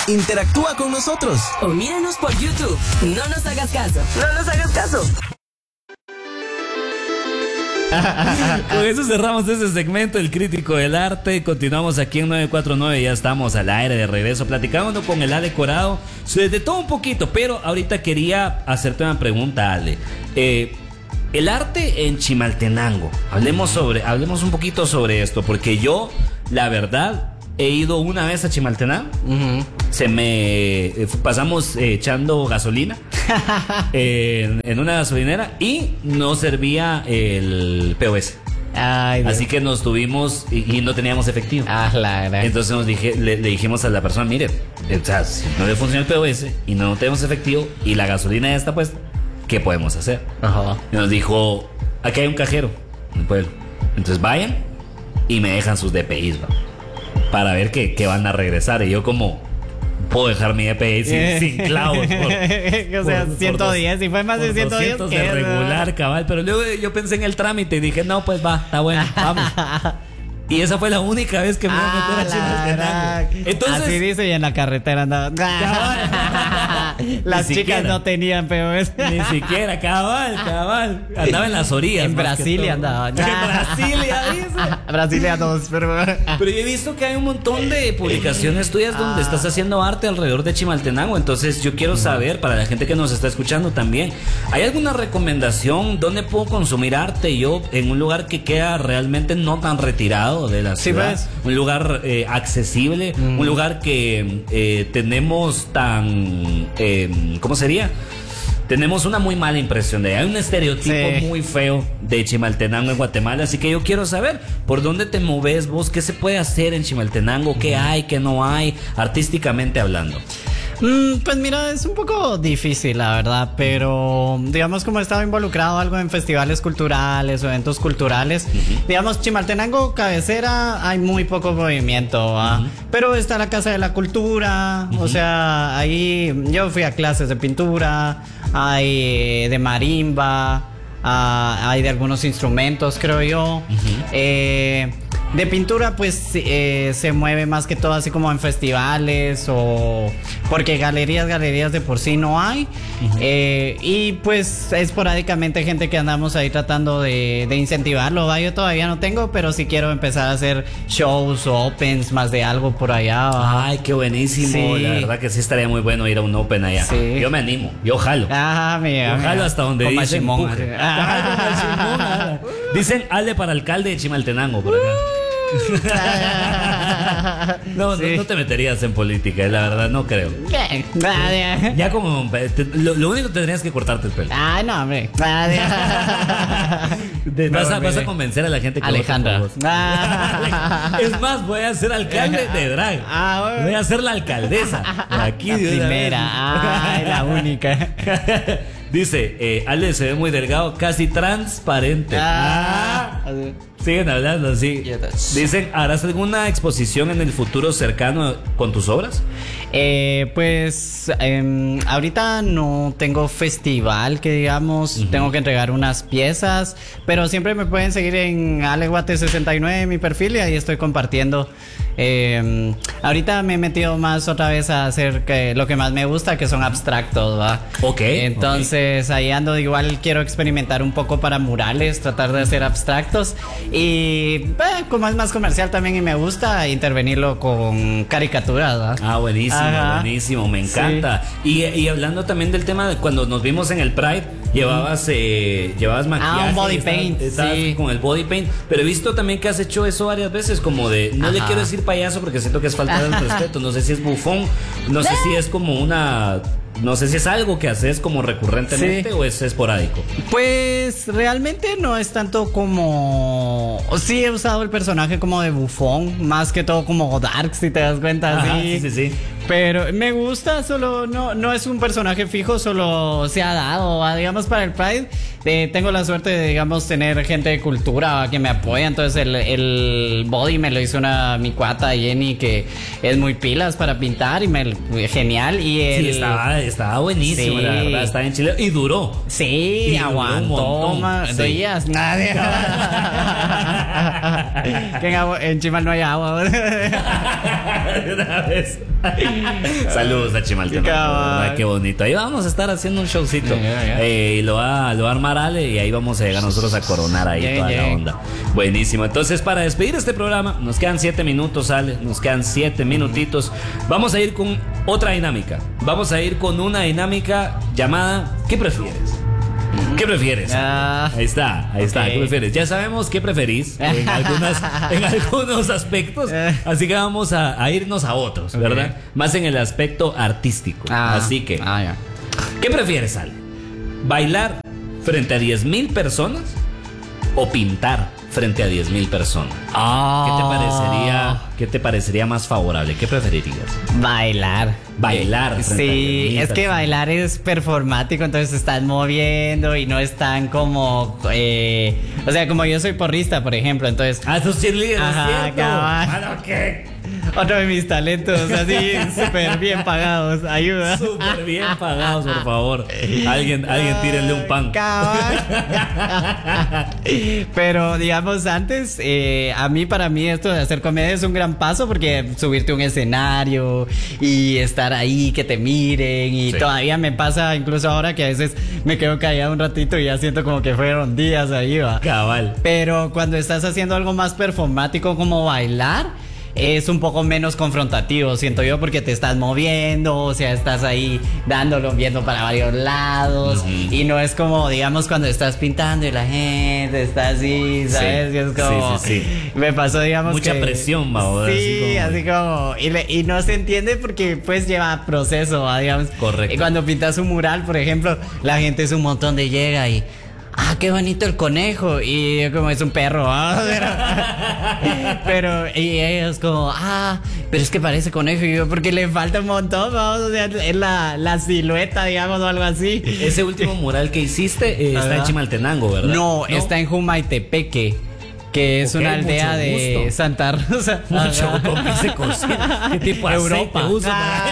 Interactúa con nosotros. O míranos por YouTube. No nos hagas caso. No nos hagas caso. Con eso cerramos este segmento, El Crítico del Arte. Continuamos aquí en 949, ya estamos al aire de regreso, platicando con el Ale Corado de todo un poquito, pero ahorita quería hacerte una pregunta, Ale. El arte en Chimaltenango, hablemos un poquito sobre esto, porque yo, la verdad, he ido una vez a Chimaltenango. Pasamos echando gasolina en una gasolinera y no servía el POS. Ay, así que nos tuvimos y no teníamos efectivo. Entonces le dijimos a la persona, mire, o sea, si no le funciona el POS y no tenemos efectivo y la gasolina ya está puesta, ¿qué podemos hacer? Y nos dijo, aquí hay un cajero en el pueblo, entonces vayan y me dejan sus DPIs, ¿no? Para ver que van a regresar. Y yo como, puedo dejar mi DPI sin clavos o sea, 110, si fue más de 110 de regular, cabal. Pero luego yo pensé en el trámite y dije, no, pues va, está bueno, vamos. Y esa fue la única vez que me iba a meter a Chimaltenango. Entonces, así dice, y en la carretera andaba. Las chicas no tenían POS. Ni siquiera, cabal. Andaba en las orillas. En Brasilia andaba. En Brasilia, dice. Brasilia 2, pero yo he visto que hay un montón de publicaciones tuyas donde estás haciendo arte alrededor de Chimaltenango. Entonces yo quiero saber, para la gente que nos está escuchando también, ¿hay alguna recomendación donde puedo consumir arte yo en un lugar que queda realmente no tan retirado de la ciudad? Pues. Un lugar accesible, un lugar que tenemos tan... ¿cómo sería? Tenemos una muy mala impresión de ella. Hay un estereotipo muy feo de Chimaltenango en Guatemala. Así que yo quiero saber por dónde te moves vos, qué se puede hacer en Chimaltenango, qué hay, qué no hay, artísticamente hablando. Pues mira, es un poco difícil, la verdad, pero digamos, como he estado involucrado algo en festivales culturales o eventos culturales, digamos, Chimaltenango cabecera hay muy poco movimiento, pero está la Casa de la Cultura, o sea, ahí yo fui a clases de pintura, hay de marimba, hay de algunos instrumentos, creo yo. De pintura pues se mueve más que todo así como en festivales, o porque galerías de por sí no hay. Y pues esporádicamente gente que andamos ahí tratando de incentivarlo, yo todavía no tengo, pero sí quiero empezar a hacer shows o opens más de algo por allá. Ay, qué buenísimo, la verdad que sí estaría muy bueno ir a un open allá. Yo me animo, yo jalo. Yo jalo hasta donde dicen dicen Ale para alcalde de Chimaltenango por acá. No te meterías en política, la verdad, no creo. Ya como lo único que tendrías que cortarte el pelo. No, hombre. Vas a convencer a la gente que Alejandra. Es más, voy a ser alcalde de drag. Voy a ser la alcaldesa aquí la de primera. La única. Dice, Ale se ve muy delgado, casi transparente. Siguen hablando, sí. Dicen, ¿harás alguna exposición en el futuro cercano con tus obras? Pues ahorita no tengo festival, que digamos, tengo que entregar unas piezas, pero siempre me pueden seguir en AleGuate69 en mi perfil y ahí estoy compartiendo. Ahorita me he metido más otra vez a hacer lo que más me gusta, que son abstractos, ¿va? Entonces ahí ando, igual quiero experimentar un poco para murales, tratar de hacer abstractos, y como es más comercial también y me gusta intervenirlo con caricaturas, ¿va? Buenísimo, me encanta. Y hablando también del tema de cuando nos vimos en el Pride, llevabas maquillaje, un body paint, estabas con el body paint, pero he visto también que has hecho eso varias veces, como de, no le quiero decir payaso porque siento que es falta de respeto, no sé si es bufón, no sé si es como no sé si es algo que haces como recurrentemente o es esporádico. Pues realmente no es tanto como... Sí he usado el personaje como de bufón, más que todo como dark, si te das cuenta. Sí. Pero me gusta, solo no es un personaje fijo, solo se ha dado, digamos, para el Pride. Tengo la suerte de, digamos, tener gente de cultura que me apoya. Entonces el body me lo hizo mi cuata Jenny, que es muy pilas para pintar y genial. Y estaba buenísimo, la verdad, estaba en Chile y duró. Sí, y aguantó días. Que en Chimal no hay agua. Una vez. Saludos a Chimaltenango, qué bonito. Ahí vamos a estar haciendo un showcito. Y lo va a armar Ale y ahí vamos a llegar nosotros a coronar ahí toda la onda. Buenísimo. Entonces, para despedir este programa, nos quedan 7 minutos, Ale. Nos quedan 7 minutitos. Vamos a ir con otra dinámica. Vamos a ir con una dinámica llamada ¿qué prefieres? ¿Qué prefieres? Ahí está. Okay. ¿Qué prefieres? Ya sabemos qué preferís en algunos aspectos, así que vamos a irnos a otros, ¿verdad? Okay. Más en el aspecto artístico. Así que, ¿qué prefieres, Ale? ¿Bailar frente a 10,000 personas o pintar frente a 10,000 personas? ¿Qué te parecería más favorable? ¿Qué preferirías? Bailar frente a 10,000 es que bailar es performático, entonces te estás moviendo y no es tan como o sea, como yo soy porrista, por ejemplo, entonces sos cheerleader, ¿cierto? ¿Qué? Otro de mis talentos, así súper bien pagados, ayuda. Súper bien pagados, por favor. Alguien tírenle un pan. Pero digamos antes, para mí esto de hacer comedia es un gran paso, porque subirte a un escenario y estar ahí, que te miren, y todavía me pasa incluso ahora que a veces me quedo callado un ratito y ya siento como que fueron días ahí, va. Cabal. Pero cuando estás haciendo algo más performático como bailar, es un poco menos confrontativo, siento yo, porque te estás moviendo, o sea, estás ahí dándolo, viendo para varios lados, y no es como, digamos, cuando estás pintando y la gente está así, ¿sabes? Y es como, me pasó, digamos, mucha presión, va. Sí, así como y no se entiende porque pues lleva proceso, ¿va? Digamos. Correcto. Y cuando pintas un mural, por ejemplo, la gente es un montón de llega y qué bonito el conejo. Y yo como, es un perro, pero y ellos como, pero es que parece conejo. Y yo, porque le falta un montón, vamos, o sea, es la silueta, digamos, o algo así. Ese último mural que hiciste está en Chimaltenango, ¿verdad? No, está en Jumaitepeque, que es una aldea de Santa Rosa. ¿Qué tipo de Europa usa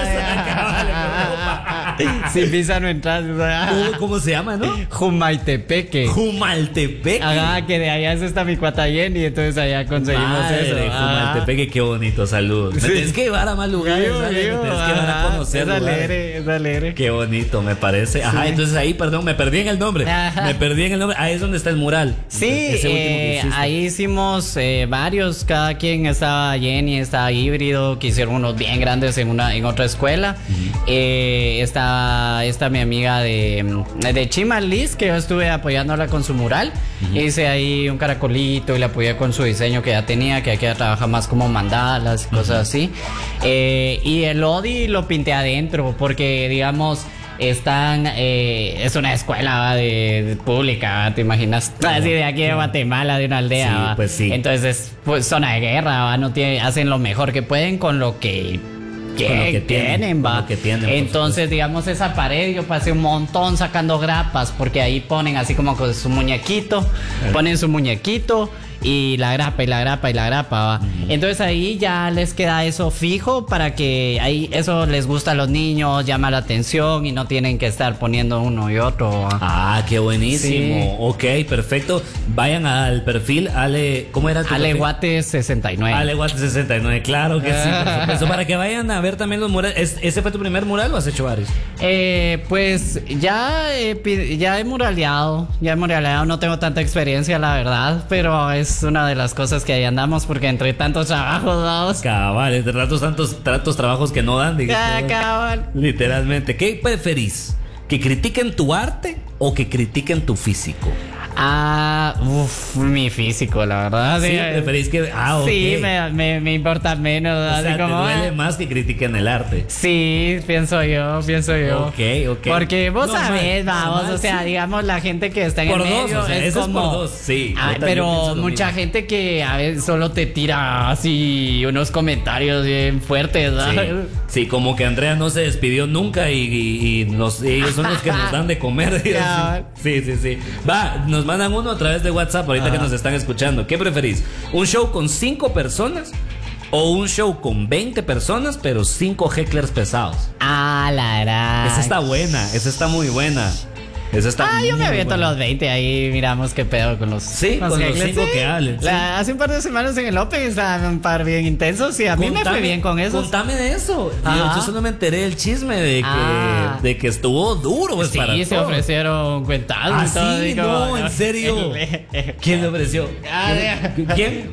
si pisa no entras. ¿Cómo se llama, no? Jumaitepeque. Que de allá está mi cuatayén y entonces allá conseguimos eso. Jumaitepeque, qué bonito, saludos. Me tienes que llevar a más lugares, me tienes que llevar a conocer. Es alegre. Qué bonito, me parece. Entonces ahí, perdón, me perdí en el nombre. Ahí es donde está el mural. Sí, ese último que hiciste. Ahí hicimos varios, cada quien estaba Jenny, estaba Híbrido, que hicieron unos bien grandes en otra escuela. Está mi amiga de Chimal, Liz, que yo estuve apoyándola con su mural. Hice ahí un caracolito y la apoyé con su diseño que ya tenía, que aquí trabaja más como mandalas y cosas así. Y el Odi lo pinté adentro porque, digamos, es una escuela de pública, ¿va? ¿Te imaginas? Así de aquí de Guatemala, de una aldea. Sí, pues sí. Entonces, pues zona de guerra, ¿va? Hacen lo mejor que pueden con lo que tienen, va. Entonces, digamos, esa pared yo pasé un montón sacando grapas, porque ahí ponen así como con su muñequito, ponen su muñequito y la grapa, va. Entonces ahí ya les queda eso fijo, para que ahí eso les gusta a los niños, llama la atención y no tienen que estar poniendo uno y otro, va. Qué buenísimo. Sí. Ok, perfecto. Vayan al perfil Ale, ¿cómo era tu perfil? Ale Guates 69. Ale Guates 69, claro que sí, por supuesto, para que vayan a ver también los murales. ¿Ese fue tu primer mural o has hecho varios? Pues ya he muraleado, no tengo tanta experiencia, la verdad, pero es una de las cosas que ahí andamos, porque entre tantos trabajos, vamos. Cabal, entre tantos trabajos que no dan, cabal. Literalmente. ¿Qué preferís? ¿Que critiquen tu arte o que critiquen tu físico? Mi físico, la verdad. Sí, preferís que. Sí, me importa menos. O sea, así como, te duele más que critiquen el arte. Sí, pienso yo. Ok. Porque vos sabés, vamos, o sea, digamos, la gente que está en el medio, o sea, es como. Es por dos, sí. Pero mucha gente que a veces solo te tira así unos comentarios bien fuertes, ¿verdad? Sí, como que Andrea no se despidió nunca y ellos son los que nos dan de comer. Sí. Va, nos mandan uno a través de WhatsApp ahorita que nos están escuchando. ¿Qué preferís? ¿Un show con 5 personas o un show con 20 personas pero 5 hecklers pesados? La verdad. Esa está buena, esa está muy buena. Eso está yo me muy aviento bueno. los 20 ahí, miramos qué pedo con los. Sí, con los Kegels, 5 que hablen. Sí. Hace un par de semanas en el Open estaban un par bien intensos y a mí me fue bien con eso. Contame de eso. Ajá. Yo solo me enteré del chisme de que estuvo duro. Pues, Sí, para se todos. ofrecieron cuentados y todo. Sí, y como, no, en serio. ¿Quién le ofreció? ¿Quién?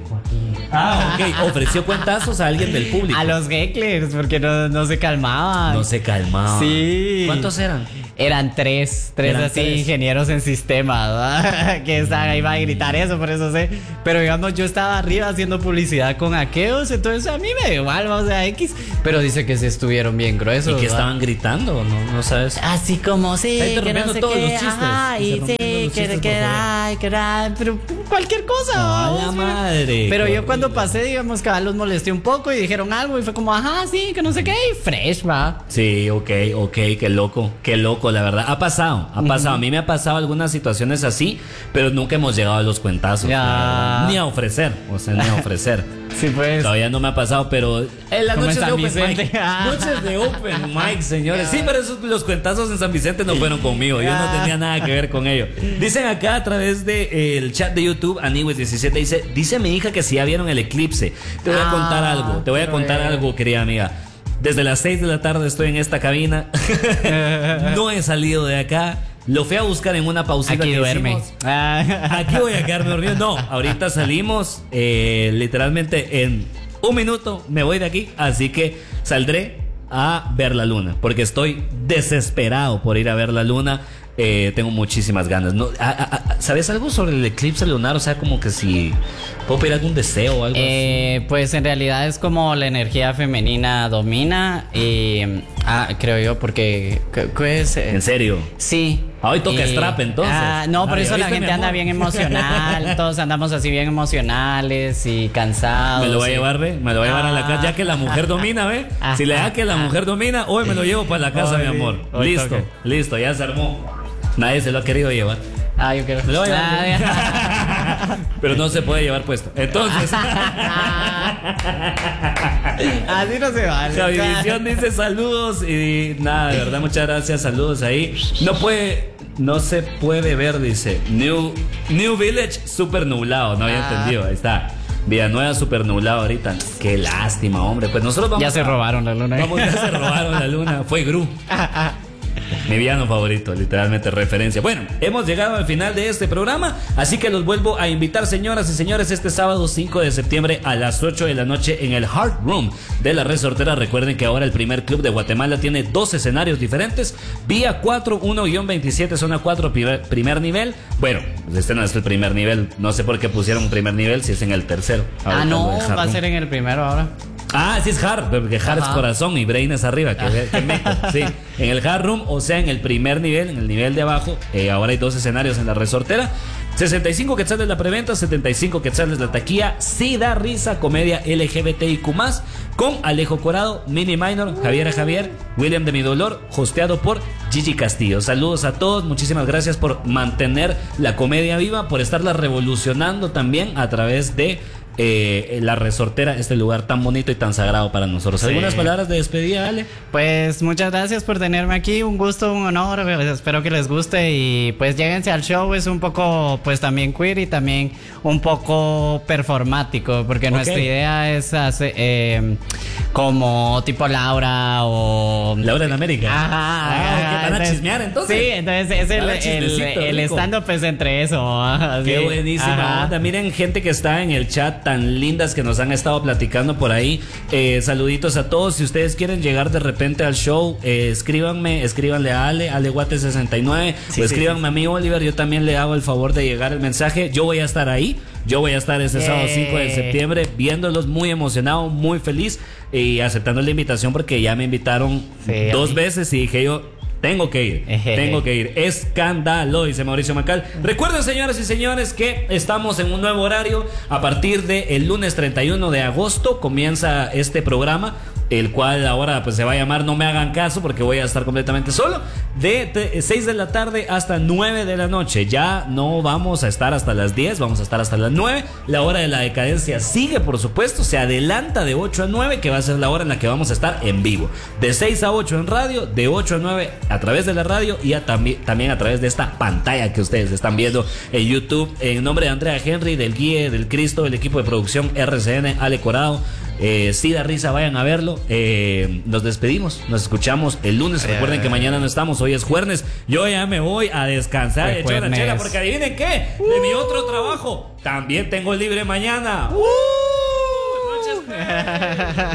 Ok, ofreció cuentazos a alguien del público. A los Hecklers, porque no se calmaban. No se calmaba. Sí. ¿Cuántos eran? Eran tres Eran así tres. ingenieros en sistemas, ¿verdad? Que estaban ahí, iba a gritar eso, por eso sé. Pero digamos, yo estaba arriba haciendo publicidad con aqueos, entonces a mí me da igual, o sea, X. Pero dice que se estuvieron bien gruesos. ¿Y que ¿verdad? estaban gritando? No sabes. Así como, sí, Está que no interrumpiendo sé todos qué, los chistes. ajá, y Interrumpiendo sí, los chistes, que por favor. ay, que ay, pero cualquier cosa. A la vamos, madre. Pero qué yo cuando horrible. pasé, digamos, que los molesté un poco y dijeron algo y fue como, ajá, sí, que no sé qué, y fresh, va. Sí, ok, qué loco, la verdad. Ha pasado. A mí me ha pasado algunas situaciones así, pero nunca hemos llegado a los cuentazos. Ya. la verdad. Ni a ofrecer, ni a ofrecer. Sí, pues. Todavía no me ha pasado, pero en las Como noches en de San Open Vicente. Mic. Noches de Open Mic, señores. Sí, pero esos, los cuentazos en San Vicente no fueron conmigo. Yo no tenía nada que ver con ello. Dicen acá a través del chat de YouTube, Aniwis17 dice mi hija que si ya vieron el eclipse. Te voy a contar algo. Te voy a contar algo, querida amiga. Desde las 6 de la tarde estoy en esta cabina. No he salido de acá. Lo fui a buscar en una pausita. Aquí que duerme. hicimos. Aquí voy a quedarme dormido. No, ahorita salimos literalmente en un minuto me voy de aquí. Así que saldré a ver la luna. Porque estoy desesperado por ir a ver la luna. Tengo muchísimas ganas. No, ¿sabes algo sobre el eclipse lunar? O sea, como que si puedo pedir algún deseo o algo así. Pues en realidad es como la energía femenina domina y creo yo porque ¿qué es? ¿En serio? Sí. Hoy toca strap, entonces. No, por Ay, eso la ¿viste, gente mi anda amor? bien emocional. Todos andamos así bien emocionales y cansados. Me lo voy a y- llevar, ¿ve? Me lo voy a llevar a la casa, ya que la mujer domina, ¿ve? Si le da que la mujer domina, hoy me lo llevo para la casa, Hoy, mi amor. hoy Listo, toca. listo, ya se armó. Nadie se lo ha querido llevar. Yo quiero. Me lo voy a llevar. Pero no se puede llevar puesto. Entonces, Así no se vale. Javivisión dice saludos y nada, de verdad, muchas gracias, saludos ahí. No se puede ver, dice. New Village super nublado, no había entendido, ahí está. Villanueva super nublado ahorita. Qué lástima, hombre. Pues nosotros vamos Ya se robaron la luna. Ya se robaron la luna. Fue Gru. Mi villano favorito, literalmente referencia. Bueno, hemos llegado al final de este programa, así que los vuelvo a invitar, señoras y señores, este sábado 5 de septiembre a las 8 de la noche en el Heart Room de la Resortera. Recuerden que ahora el primer club de Guatemala tiene 2 escenarios diferentes. Vía 4, 1-27, zona 4, primer nivel. Bueno, este no es el primer nivel. No sé por qué pusieron primer nivel si es en el tercero. Ahorita No, lo del Heart va a Room. ser en el primero ahora. Sí es Hard, porque Hard es Ajá. corazón y Brain es arriba, que meco. Sí, en el Hard Room, o sea, en el primer nivel, en el nivel de abajo, ahora hay 2 escenarios en la Resortera. 65 quetzales la preventa, 75 quetzales la taquilla. Sí da risa, comedia LGBTIQ+, con Alejo Corado, Mini Minor, Javier, William de Mi Dolor, hosteado por Gigi Castillo. Saludos a todos, muchísimas gracias por mantener la comedia viva, por estarla revolucionando también a través de la Resortera, este lugar tan bonito y tan sagrado para nosotros. Sí. ¿Algunas palabras de despedida, Ale? Pues muchas gracias por tenerme aquí, un gusto, un honor, espero que les guste y pues lléguense al show, es un poco pues también queer y también un poco performático, porque nuestra idea es hacer como tipo Laura o... Laura en América. Ajá, ¿Qué van a entonces- chismear entonces? Sí, entonces es Dale chismecito, el rico. stand-up es entre eso. Ajá, Qué sí. buenísima Ajá. onda. Miren, gente que está en el chat, tan lindas que nos han estado platicando por ahí. Saluditos a todos. Si ustedes quieren llegar de repente al show, escríbanle a Ale Guate69, Sí, o sí, escríbanme a mí, Oliver. Yo también le hago el favor de llegar el mensaje. Yo voy a estar ahí. Yo voy a estar este sábado 5 de septiembre viéndolos, muy emocionado, muy feliz y aceptando la invitación porque ya me invitaron Sí, 2 a mí. veces y dije yo, tengo que ir, tengo que ir. Escándalo, dice Mauricio Macal. Recuerden, señoras y señores, que estamos en un nuevo horario. A partir del lunes 31 de agosto comienza este programa, el cual ahora pues se va a llamar No Me Hagan Caso, porque voy a estar completamente solo. de 6 de la tarde hasta 9 de la noche. Ya no vamos a estar hasta las 10, vamos a estar hasta las 9. La hora de la decadencia sigue, por supuesto, se adelanta de 8 a 9, que va a ser la hora en la que vamos a estar en vivo. De 6 a 8 en radio, de 8 a 9 a través de la radio y también a través de esta pantalla que ustedes están viendo en YouTube. En nombre de Andrea Henry, del Guille, del Cristo, del equipo de producción RCN, Ale Corado, sí da risa, vayan a verlo. Nos despedimos, nos escuchamos el lunes. Recuerden que mañana no estamos, hoy es jueves. Yo ya me voy a descansar, echar una chela, porque adivinen qué, de mi otro trabajo también tengo libre mañana. Noches.